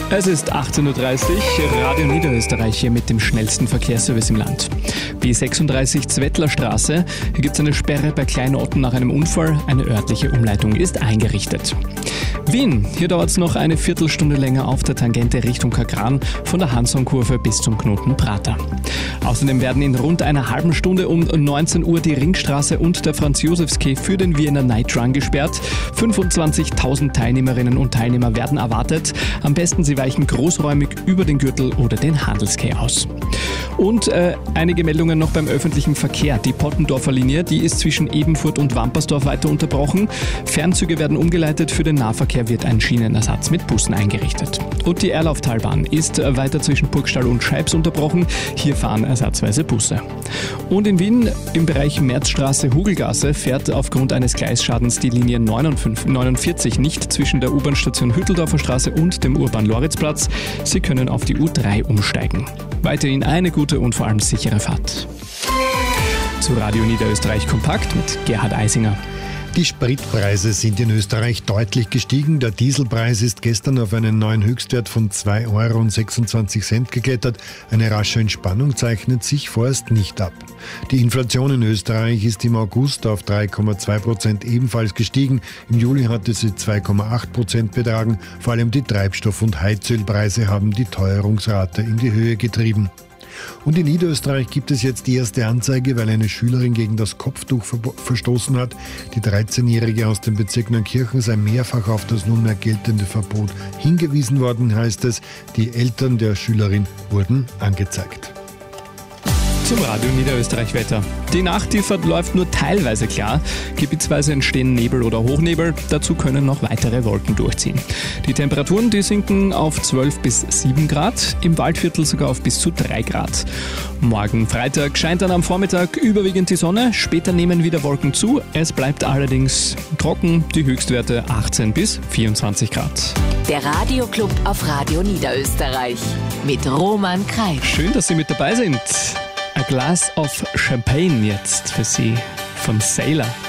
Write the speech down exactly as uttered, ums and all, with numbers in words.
Es ist achtzehn Uhr dreißig, Radio Niederösterreich hier mit dem schnellsten Verkehrsservice im Land. B sechsunddreißig Zwettlerstraße, hier gibt es eine Sperre bei Kleinotten nach einem Unfall. Eine örtliche Umleitung ist eingerichtet. Wien, hier dauert es noch eine Viertelstunde länger auf der Tangente Richtung Kagran von der Hansonkurve bis zum Knoten Prater. Außerdem werden in rund einer halben Stunde um neunzehn Uhr die Ringstraße und der Franz-Josefs-Quai für den Wiener Night Run gesperrt. fünfundzwanzigtausend Teilnehmerinnen und Teilnehmer werden erwartet. Am besten Sie weichen großräumig über den Gürtel oder den Handelsquai aus. Und äh, einige Meldungen noch beim öffentlichen Verkehr. Die Pottendorfer Linie, die ist zwischen Ebenfurt und Wampersdorf weiter unterbrochen. Fernzüge werden umgeleitet, für den Nahverkehr wird ein Schienenersatz mit Bussen eingerichtet. Und die Erlauftalbahn ist weiter zwischen Burgstall und Scheibs unterbrochen. Hier fahren ersatzweise Busse. Und in Wien im Bereich Märzstraße-Hugelgasse fährt aufgrund eines Gleisschadens die Linie neunundvierzig nicht zwischen der U-Bahn-Station Hütteldorfer Straße und dem Urban-Loritzplatz. Sie können auf die U drei umsteigen. Weiterhin eine gute und vor allem sichere Fahrt. Zu Radio Niederösterreich Kompakt mit Gerhard Eisinger. Die Spritpreise sind in Österreich deutlich gestiegen. Der Dieselpreis ist gestern auf einen neuen Höchstwert von zwei Euro sechsundzwanzig geklettert. Eine rasche Entspannung zeichnet sich vorerst nicht ab. Die Inflation in Österreich ist im August auf drei Komma zwei Prozent ebenfalls gestiegen. Im Juli hatte sie zwei Komma acht Prozent betragen. Vor allem die Treibstoff- und Heizölpreise haben die Teuerungsrate in die Höhe getrieben. Und in Niederösterreich gibt es jetzt die erste Anzeige, weil eine Schülerin gegen das Kopftuch verstoßen hat. Die dreizehnjährige aus dem Bezirk Neunkirchen sei mehrfach auf das nunmehr geltende Verbot hingewiesen worden, heißt es. Die Eltern der Schülerin wurden angezeigt. Zum Radio Niederösterreich Wetter. Die Nacht, die verläuft nur teilweise klar. Gebietsweise entstehen Nebel oder Hochnebel. Dazu können noch weitere Wolken durchziehen. Die Temperaturen, die sinken auf zwölf bis sieben Grad, im Waldviertel sogar auf bis zu drei Grad. Morgen Freitag scheint dann am Vormittag überwiegend die Sonne. Später nehmen wieder Wolken zu. Es bleibt allerdings trocken. Die Höchstwerte achtzehn bis vierundzwanzig Grad. Der Radioclub auf Radio Niederösterreich mit Roman Kreisch. Schön, dass Sie mit dabei sind. A Glass of Champagne jetzt für Sie von Sailor.